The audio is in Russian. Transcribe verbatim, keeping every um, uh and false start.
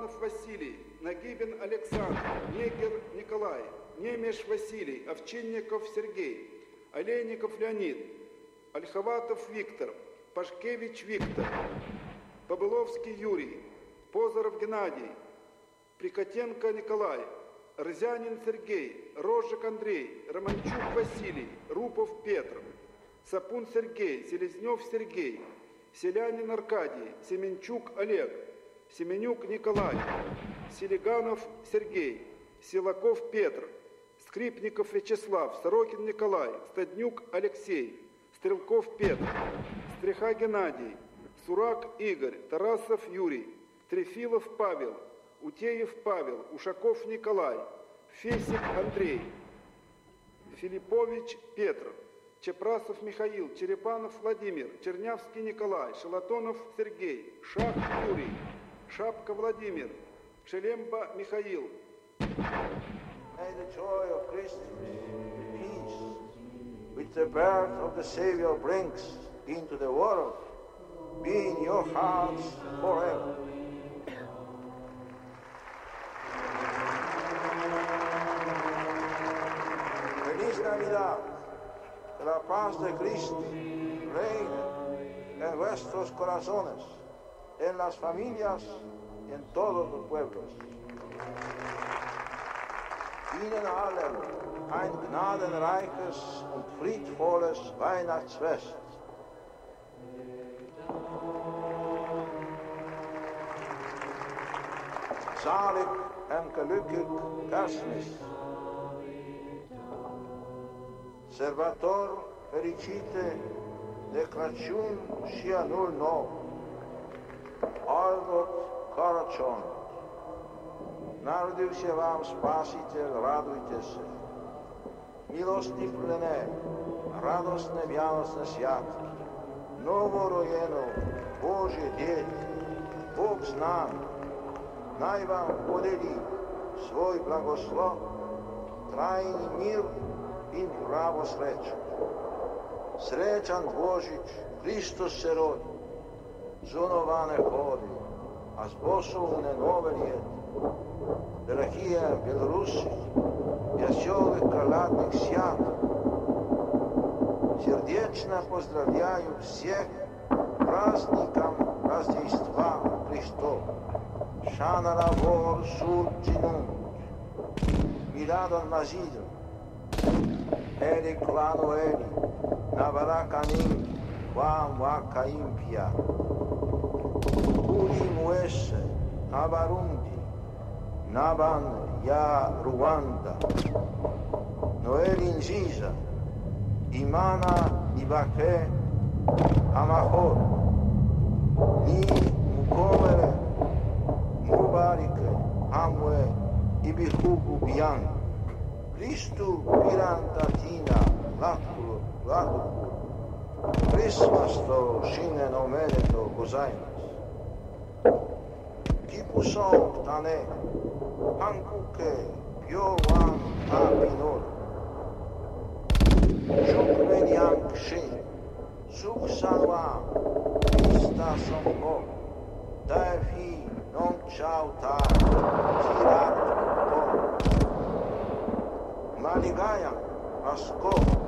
Романов Василий, Нагибин Александр, Негер Николай, Немеш Василий, Овчинников Сергей, Олейников Леонид, Ольховатов Виктор, Пашкевич Виктор, Побыловский Юрий, Позоров Геннадий, Прикотенко Николай, Рзянин Сергей, Рожик Андрей, Романчук Василий, Рупов Петр, Сапун Сергей, Селезнев Сергей, Селянин Аркадий, Семенчук Олег, Семенюк Николай, Селиганов Сергей, Силаков Петр, Скрипников Вячеслав, Сорокин Николай, Стаднюк Алексей, Стрелков Петр, Стреха Геннадий, Сурак Игорь, Тарасов Юрий, Трефилов Павел, Утеев Павел, Ушаков Николай, Фесик Андрей, Филиппович Петр, Чепрасов Михаил, Черепанов Владимир, Чернявский Николай, Шалатонов Сергей, Шах Юрий, Шапка Владимир, Шелемба Михаил. May the joy of Christmas, peace, which the birth of the Savior brings into the world, be in your hearts forever. Feliz Navidad, que la paz de Cristo reine en vuestros corazones, en las familias y en todos los pueblos. Ihnen allen ein gnadenreiches und friedvolles Weihnachtsfest. Zalig en gelukkig Kerstmis. Servator fericite de Crăciun și anul nou. Algot Karachon. Narodil se vám Spasitel, radujte se. Milosti plné, radostné Vianočné sviatky. Novorojeno Božie dieťa, Boh s nami, naj vám podelí svoj blagoslov, trajný mír i pravu sreću. Srećan Božić, Hristos se rodi, zunovane hodi, a zbosovne nove lijete. Дорогие белорусы, веселых крылатых свят, сердечно поздравляю всех праздником Рождества Христова. Шанаравор Сурджинун, Мирадон Мазидон, Эли Клануэли, Навараканин, Вам Вакаимпия, Ури Муэсе, Наварунди, Naban ya Ruanda, Noel Inziza, Imana Ibake, Amahor, Ni Mukomere, Mubarike, Amwe, Ibihugu Bian, Christu Pirantatina, Latkulo, Latkulo, Christmas to Shine no Mereto Gozaimas. Kipusong Tane, Hankuke, Piovan Apinor, Shukmenian Kshin, Suk Salwa, Ista Sombo, Daefi, Non Chauta, Tirat, Maligaya, Asko,